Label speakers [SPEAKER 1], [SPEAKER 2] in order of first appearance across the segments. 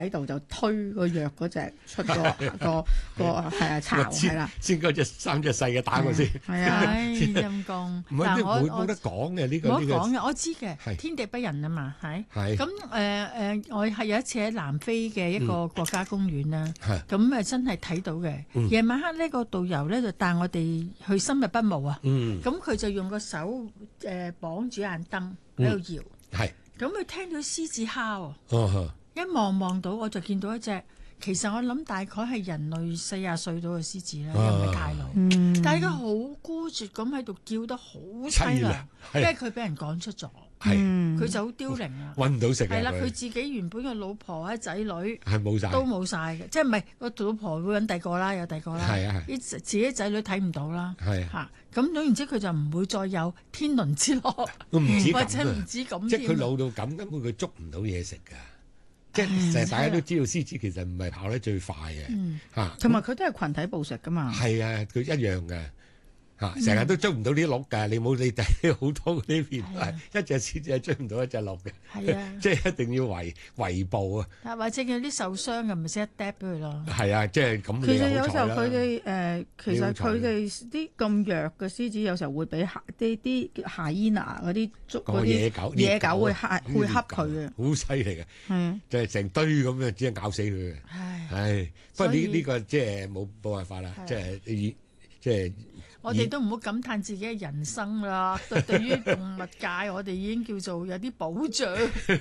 [SPEAKER 1] 喺度就推個藥嗰隻出個係啊巢係啦，
[SPEAKER 2] 先嗰隻3隻細嘅打我先。
[SPEAKER 1] 係啊，
[SPEAKER 3] 陰公。
[SPEAKER 2] 唔係冇得講嘅呢個。
[SPEAKER 3] 冇得講嘅，我知嘅，天地不仁啊嘛，係。咁我係有一次喺南非嘅一個國家公園啦，咁真係睇到嘅。夜晚黑呢個導遊咧就帶我哋去深入不毛啊。咁佢就用個手綁住眼燈喺度搖。咁佢聽到獅子敲啊。一望到我就見到一隻，其實我諗大概係人類40歲到嘅獅子啦，又唔係太老，但係佢好孤絕咁喺度叫得好凄涼，因為佢俾人趕出咗，佢就好凋零啦，
[SPEAKER 2] 揾唔到食
[SPEAKER 3] 係啦，佢自己原本嘅老婆或者仔女
[SPEAKER 2] 係冇晒，
[SPEAKER 3] 都冇晒嘅，即係唔係個老婆會揾第個啦，有第個啦，啲自己仔女睇唔到啦，嚇咁總言之佢就唔會再有天倫之樂，或者唔知咁，
[SPEAKER 2] 即係佢老到咁，根本佢捉唔到嘢食㗎。即係大家都知道獅子其實唔係跑得最快嘅，
[SPEAKER 1] 同埋佢都係群體捕食㗎嘛。
[SPEAKER 2] 係啊，佢一樣嘅成日都捉唔到啲鹿㗎。你冇理睇好多嗰啲片，一隻獅子係追唔到一隻鹿嘅。係啊，即係一定要圍捕啊。
[SPEAKER 3] 或者有啲受傷嘅，咪先一嗒俾佢咯。
[SPEAKER 2] 係啊，即係咁。
[SPEAKER 1] 其實有時候佢哋其實佢哋啲咁弱嘅獅子，有時候會俾啲夏伊娜嗰啲捉嗰啲野狗會恰佢嘅，
[SPEAKER 2] 好犀利嘅。即係成堆咁樣，只係咬死佢嘅。係，不過呢個即係冇辦法啦，即係。
[SPEAKER 3] 我哋都唔好感嘆自己嘅人生啦。對於動物界，我哋已經叫做有啲保障。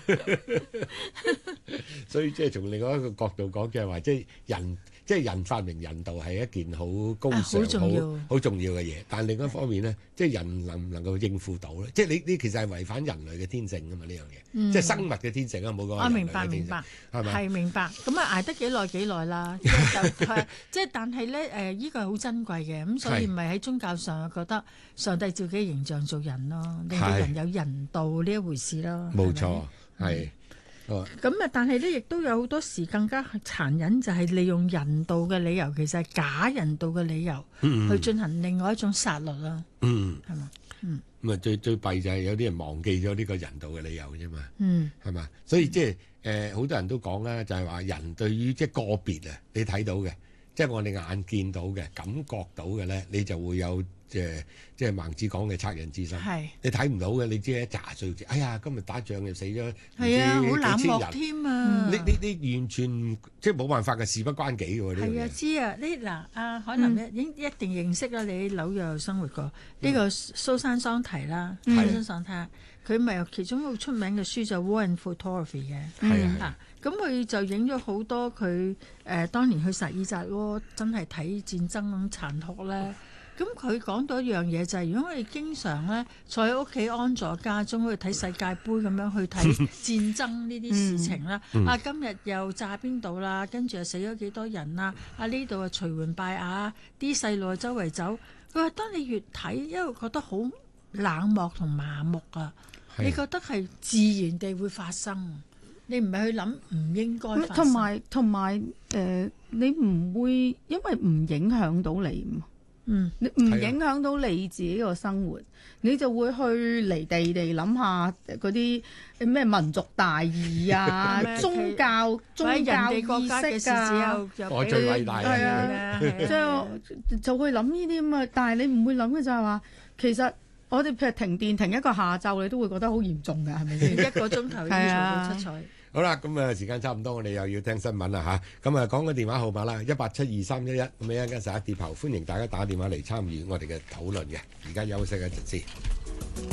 [SPEAKER 2] 所以即係從另外一個角度講，就係話即係人發明人道係一件好高尚、好重要嘅嘢。但另一方面咧，即係人能唔能夠應付到咧？即係你其實係違反人類嘅天性㗎嘛？呢樣嘢，即係生物嘅天性啊！冇講。我
[SPEAKER 3] 明白，係咪？係明白。咁捱得幾耐啦？即係但係咧依個係好珍貴嘅，咁所以唔係喺宗教上覺得上帝照己形象做人咯，令到人有人道呢一回事咯。
[SPEAKER 2] 冇錯，係。
[SPEAKER 3] 咁但係咧，亦都有好多時更加殘忍，就係利用人道嘅理由，其實係假人道嘅理由，去進行另外一種殺戮啦。係嘛？
[SPEAKER 2] 咁啊，最弊就係有啲人忘記咗呢個人道嘅理由啫嘛。係嘛？所以即係好多人都講啦，就係話人對於即係個別啊，你睇到嘅，即係我哋眼見到嘅、感覺到嘅咧，你就會有即係孟子講嘅惻隱之心。你睇唔到嘅，你知一紮數字。哎呀，今日打仗又死咗，
[SPEAKER 3] 係啊，好冷漠添啊！
[SPEAKER 2] 你完全即係冇辦法嘅，事不關己嘅喎。
[SPEAKER 3] 係啊，知啊，嗱，海南一定認識啦。你喺紐約生活過呢個蘇珊桑提啦，蘇珊桑提，佢咪有其中一個出名嘅書就 War and Photography 嘅。咁佢就影咗好多佢當年去薩爾扎窩，真係睇戰爭咁殘酷咧。咁佢講到一樣嘢就係，如果我哋經常咧坐喺屋企安坐家中去睇世界盃咁樣去睇戰爭呢啲事情啦，今日又炸邊度啦，跟住又死咗幾多人啦，呢度啊隨援拜亞，啲細路啊周圍走。佢話：當你越睇，因為覺得好冷漠同麻木啊，你覺得係自然地會發生，你唔係去諗唔應該發生。
[SPEAKER 1] 同埋你唔會因為唔影響到你。你唔影響到你自己個生活，你就會去離地地諗下嗰啲咩民族大義啊、宗教意識啊，
[SPEAKER 2] 我最偉大
[SPEAKER 1] 啊，就會諗呢啲咁啊。但係你唔會諗嘅就係話，其實我哋譬如停電停一個下晝，你都會覺得好嚴重㗎，係咪先？
[SPEAKER 3] 一個鐘頭已經嘈到七彩。
[SPEAKER 2] 好啦，咁啊時間差唔多，我哋又要聽新聞啦嚇。咁啊講個電話號碼啦，1872311。咁一陣間11點後，歡迎大家打電話嚟參與我哋嘅討論嘅。而家休息一陣先。